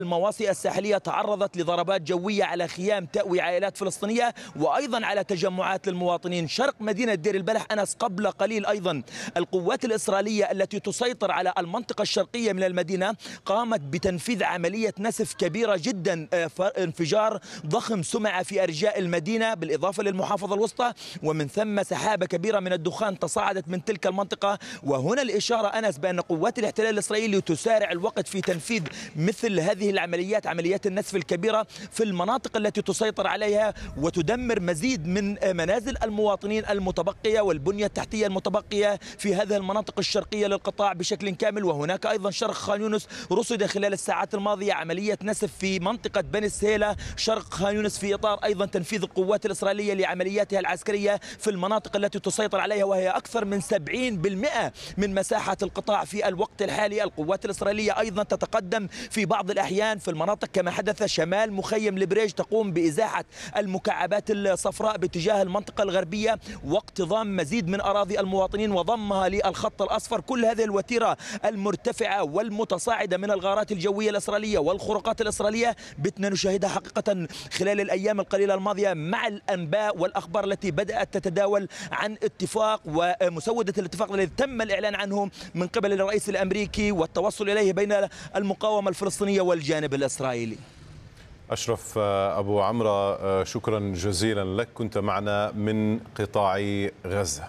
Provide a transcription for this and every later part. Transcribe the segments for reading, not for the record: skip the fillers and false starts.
المواصي الساحلية تعرضت لضربات جوية على خيام تأوي عائلات فلسطينية وأيضا على تجمعات للمواطنين شرق مدينة دير البلح. أنس، قبل قليل أيضا القوات الإسرائيلية التي تسيطر على المنطقة الشرقية من المدينة قامت بتنفيذ عملية نسف كبيرة جدا، انفجار ضخم سمع في أرجاء المدينة بالإضافة للمحافظة الوسطى، ومن ثم سحابة كبيرة من الدخان تصاعدت من تلك المنطقة. وهنا الإشارة أنس بأن قوات الاحتلال الإسرائيلي تسارع الوقت في تنفيذ مثل هذه العمليات، عمليات النسف الكبيرة في المناطق التي تسيطر عليها، وتدمر مزيد من منازل المواطنين المتبقية والبنية التحتية المتبقية في هذه المناطق الشرقية للقطاع بشكل كامل. وهناك أيضا شرق خان يونس رصد خلال الساعات الماضية عملية نسف في منطقة بني السهيلة شرق خان يونس في إطار أيضا تنفيذ القوات الإسرائيلية لعملياتها العسكرية في المناطق التي تسيطر عليها، وهي أكثر من 70% من مساحة القطاع في الوقت الحالي. القوات الإسرائيلية أيضا تتقدم في بعض الأحيان في المناطق كما حدث شمال مخيم البريج، تقوم بإزاحة المكعبات الصفراء باتجاه المنطقة الغربية واقتضام مزيد من أراضي المواطنين وضمها للخط الأصفر. كل هذه الوتيرة المرتفعة والمتصاعدة من الغارات الجوية الإسرائيلية والخروقات الإسرائيلية بتنا نشاهدها حقيقة خلال الأيام القليلة الماضية مع الأنباء والأخبار التي بدأت تتداول عن اتفاق ومسودة الاتفاق الذي تم الإعلان عنه من قبل الرئيس الأمريكي والتوصل إليه بين المقاومة الفلسطينية والجانب الإسرائيلي. أشرف أبو عمرة، شكرا جزيلا لك، كنت معنا من قطاع غزة.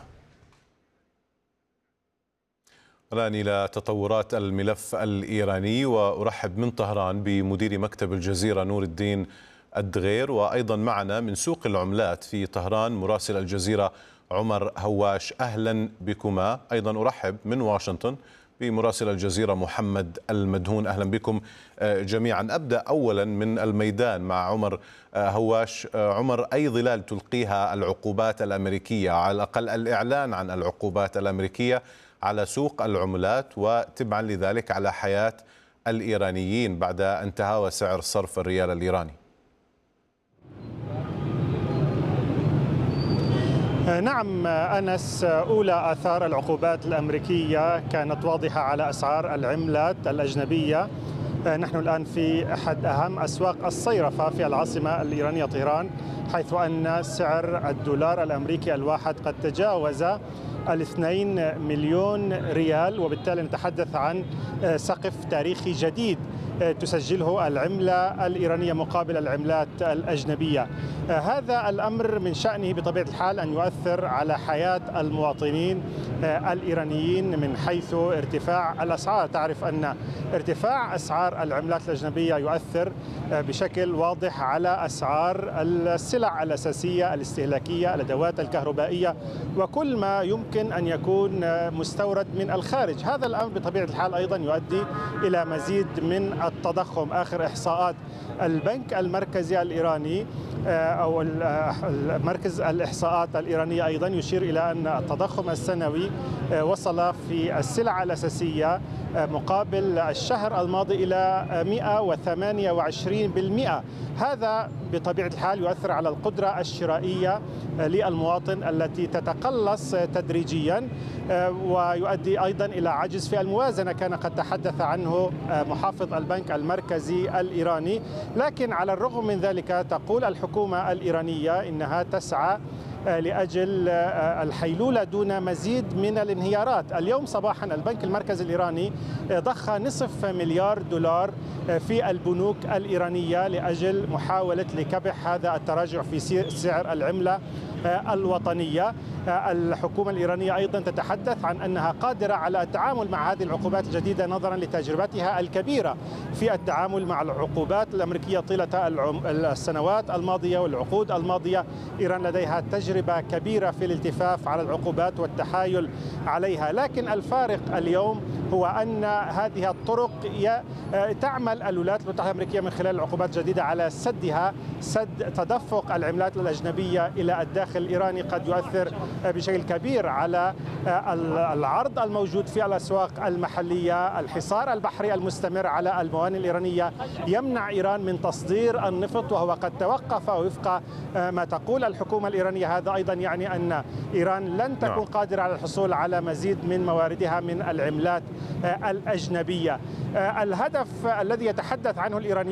الآن إلى تطورات الملف الإيراني، وأرحب من طهران بمدير مكتب الجزيرة نور الدين الدغير، وأيضا معنا من سوق العملات في طهران مراسل الجزيرة عمر هواش. أهلا بكما. أيضا أرحب من واشنطن بمراسل الجزيرة محمد المدهون. أهلا بكم جميعا. أبدأ أولا من الميدان مع عمر هواش. عمر، أي ظلال تلقيها العقوبات الأمريكية، على الأقل الإعلان عن العقوبات الأمريكية، على سوق العملات وتبعا لذلك على حياة الإيرانيين بعد أن تهاوى سعر صرف الريال الإيراني؟ نعم أنس، أولى آثار العقوبات الأمريكية كانت واضحة على أسعار العملات الأجنبية. نحن الآن في أحد أهم أسواق الصيرفة في العاصمة الإيرانية طهران، حيث أن سعر الدولار الأمريكي الواحد قد تجاوز 2 مليون ريال، وبالتالي نتحدث عن سقف تاريخي جديد تسجله العملة الإيرانية مقابل العملات الأجنبية. هذا الأمر من شأنه بطبيعة الحال أن يؤثر على حياة المواطنين الإيرانيين من حيث ارتفاع الأسعار. تعرف أن ارتفاع أسعار العملات الأجنبية يؤثر بشكل واضح على أسعار السلع الأساسية الاستهلاكية، الأدوات الكهربائية وكل ما يمكن أن يكون مستورد من الخارج. هذا الأمر بطبيعة الحال أيضا يؤدي إلى مزيد من التضخم. آخر إحصاءات البنك المركزي الإيراني أو مركز الإحصاءات الإيرانية أيضا يشير إلى أن التضخم السنوي وصل في السلع الأساسية مقابل الشهر الماضي إلى 128%. هذا بطبيعة الحال يؤثر على القدرة الشرائية للمواطن التي تتقلص تدريجيا، ويؤدي أيضا إلى عجز في الموازنة كان قد تحدث عنه محافظ البنك المركزي الإيراني. لكن على الرغم من ذلك تقول الحكومة الإيرانية إنها تسعى لأجل الحيلولة دون مزيد من الانهيارات. اليوم صباحا البنك المركزي الإيراني ضخ نصف مليار دولار في البنوك الإيرانية لأجل محاولة لكبح هذا التراجع في سعر العملة الوطنية. الحكومة الإيرانية أيضا تتحدث عن أنها قادرة على التعامل مع هذه العقوبات الجديدة نظرا لتجربتها الكبيرة في التعامل مع العقوبات الأمريكية طيلة السنوات الماضية والعقود الماضية. إيران لديها تجربة كبيرة في الالتفاف على العقوبات والتحايل عليها، لكن الفارق اليوم هو أن هذه الطرق تعمل الولايات المتحدة الأمريكية من خلال العقوبات الجديدة على سد تدفق العملات الأجنبية إلى الداخل الداخل الإيراني قد يؤثر بشكل كبير على العرض الموجود في الأسواق المحلية. الحصار البحري المستمر على الموانئ الإيرانية يمنع إيران من تصدير النفط، وهو قد توقف وفق ما تقول الحكومة الإيرانية. هذا أيضا يعني أن إيران لن تكون قادرة على الحصول على مزيد من مواردها من العملات الأجنبية. الهدف الذي يتحدث عنه الإيرانيون